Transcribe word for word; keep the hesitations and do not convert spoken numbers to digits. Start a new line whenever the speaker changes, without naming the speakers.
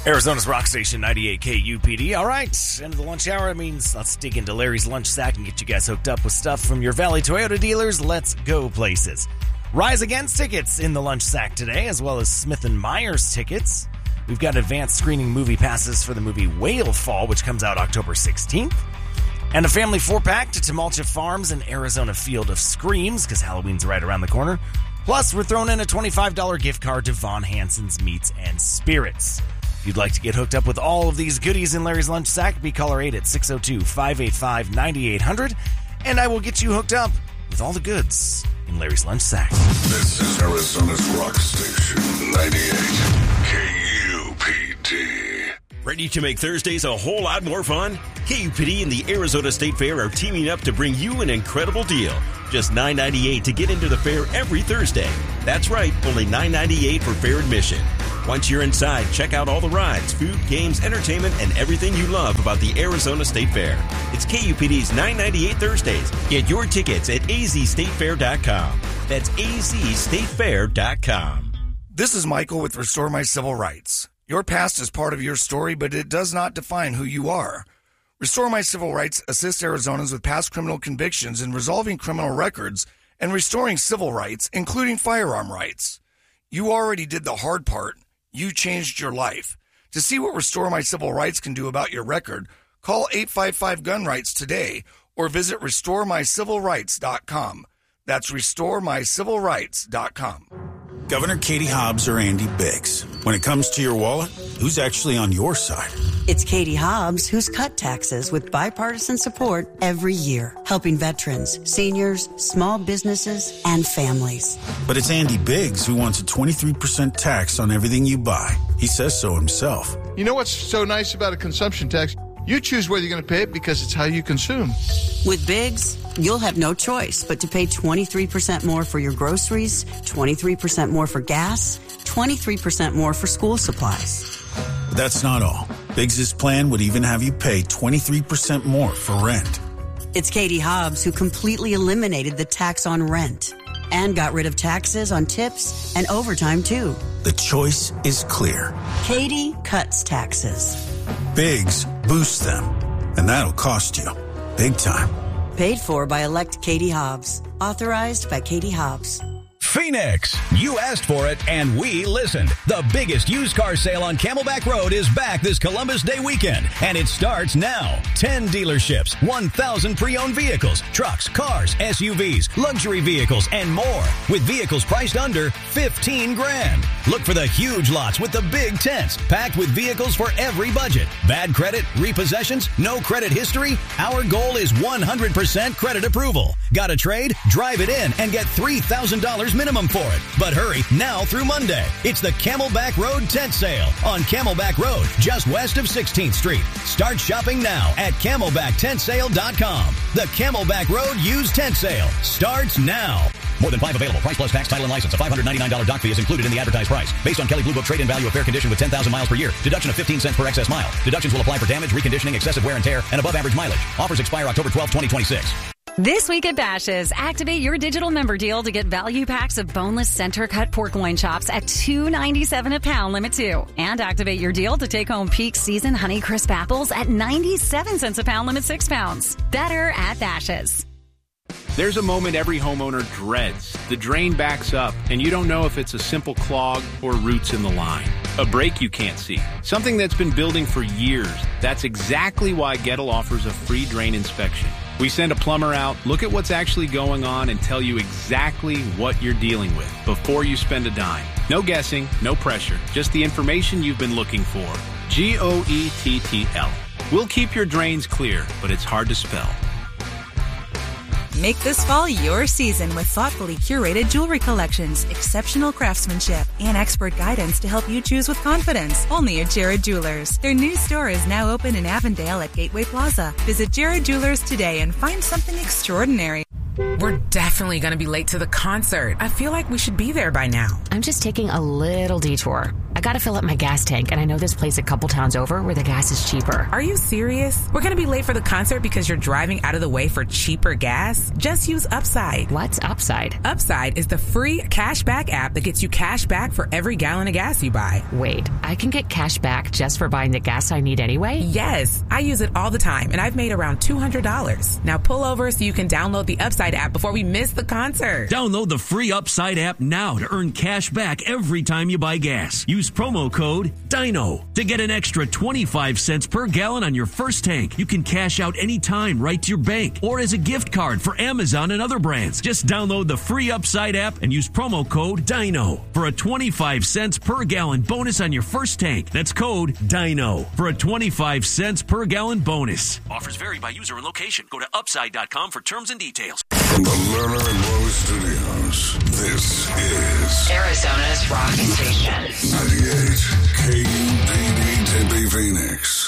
Arizona's rock station, ninety-eight K U P D. All right, end of the lunch hour. It means let's dig into Larry's lunch sack and get you guys hooked up with stuff from your Valley Toyota dealers. Let's go places. Rise Against tickets in the lunch sack today, as well as Smith and Myers tickets. We've got advanced screening movie passes for the movie Whale Fall, which comes out October sixteenth. And a family four-pack to Tamalcha Farms and Arizona Field of Screams, because Halloween's right around the corner. Plus, we're throwing in a twenty-five dollars gift card to Von Hansen's Meats and Spirits. If you'd like to get hooked up with all of these goodies in Larry's Lunch Sack, be caller eight at six oh two, five eight five, nine eight hundred, and I will get you hooked up with all the goods in Larry's Lunch Sack.
This is Arizona's rock station, ninety-eight K U P D.
Ready to make Thursdays a whole lot more fun? K U P D and the Arizona State Fair are teaming up to bring you an incredible deal. Just nine ninety-eight to get into the fair every Thursday. That's right, only nine ninety-eight for fair admission. Once you're inside, check out all the rides, food, games, entertainment, and everything you love about the Arizona State Fair. It's K U P D's nine ninety-eight Thursdays. Get your tickets at a z state fair dot com. That's a z state fair dot com.
This is Michael with Restore My Civil Rights. Your past is part of your story, but it does not define who you are. Restore My Civil Rights assists Arizonans with past criminal convictions in resolving criminal records and restoring civil rights, including firearm rights. You already did the hard part. You changed your life. To see what Restore My Civil Rights can do about your record, call eight five five gun rights today or visit restore my civil rights dot com. That's restore my civil rights dot com.
Governor Katie Hobbs or Andy Biggs. When it comes to your wallet, who's actually on your side?
It's Katie Hobbs who's cut taxes with bipartisan support every year, helping veterans, seniors, small businesses, and families.
But it's Andy Biggs who wants a twenty-three percent tax on everything you buy. He says so himself.
You know what's so nice about a consumption tax? You choose whether you're going to pay it because it's how you consume.
With Biggs, you'll have no choice but to pay twenty-three percent more for your groceries, twenty-three percent more for gas, twenty-three percent more for school supplies.
But that's not all. Biggs' plan would even have you pay twenty-three percent more for rent.
It's Katie Hobbs who completely eliminated the tax on rent and got rid of taxes on tips and overtime, too.
The choice is clear.
Katie cuts taxes.
Biggs boosts them, and that'll cost you big time.
Paid for by elect Katie Hobbs. Authorized by Katie Hobbs.
Phoenix, you asked for it and we listened. The biggest used car sale on Camelback Road is back this Columbus Day weekend, and it starts now. ten dealerships, one thousand pre-owned vehicles, trucks, cars, S U Vs, luxury vehicles, and more, with vehicles priced under fifteen grand. Look for the huge lots with the big tents, packed with vehicles for every budget. Bad credit, repossessions, no credit history? Our goal is one hundred percent credit approval. Got a trade? Drive it in and get three thousand dollars minimum for it. But hurry, now through Monday. It's the Camelback Road Tent Sale on Camelback Road, just west of sixteenth Street. Start shopping now at camelback tent sale dot com. The Camelback Road Used Tent Sale starts now. More than five available. Price plus tax, title, and license. A five hundred ninety-nine dollars dock fee is included in the advertised price. Based on Kelley Blue Book trade-in value of fair condition with ten thousand miles per year. Deduction of fifteen cents per excess mile. Deductions will apply for damage, reconditioning, excessive wear and tear, and above average mileage. Offers expire October twelfth, twenty twenty-six.
This week at Bash's', activate your digital member deal to get value packs of boneless center-cut pork loin chops at two ninety-seven a pound, limit two. And activate your deal to take home peak season Honey Crisp apples at ninety-seven cents a pound, limit six pounds. Better at Bash's'.
There's a moment every homeowner dreads. The drain backs up, and you don't know if it's a simple clog or roots in the line. A break you can't see. Something that's been building for years. That's exactly why Gettle offers a free drain inspection. We send a plumber out, look at what's actually going on, and tell you exactly what you're dealing with before you spend a dime. No guessing, no pressure, just the information you've been looking for. G O E T T L. We'll keep your drains clear, but it's hard to spell.
Make this fall your season with thoughtfully curated jewelry collections, exceptional craftsmanship, and expert guidance to help you choose with confidence. Only at Jared Jewelers. Their new store is now open in Avondale at Gateway Plaza. Visit Jared Jewelers today and find something extraordinary.
We're definitely going to be late to the concert. I feel like we should be there by now.
I'm just taking a little detour. I
I gotta fill up my gas tank, and I know this place a couple towns over where the gas is cheaper.
Are you serious? We're gonna be late for the concert because you're driving out of the way for cheaper gas? Just use Upside.
What's Upside?
Upside is the free cashback app that gets you cash back for every gallon of gas you buy.
Wait, I can get cash back just for buying the gas I need anyway?
Yes, I use it all the time, and I've made around two hundred dollars. Now pull over so you can download the Upside app before we miss the concert.
Download the free Upside app now to earn cash back every time you buy gas. Use promo code DINO to get an extra twenty-five cents per gallon on your first tank. You can cash out anytime right to your bank or as a gift card for Amazon and other brands. Just download the free Upside app and use promo code DINO for a twenty-five cents per gallon bonus on your first tank. That's code DINO for a twenty-five cents per gallon bonus. Offers vary by user and location. Go to upside dot com for terms and details.
From the Lerner and Lowe Studios, this is
Arizona's rock station.
ninety-eight K U P D Tempe Phoenix.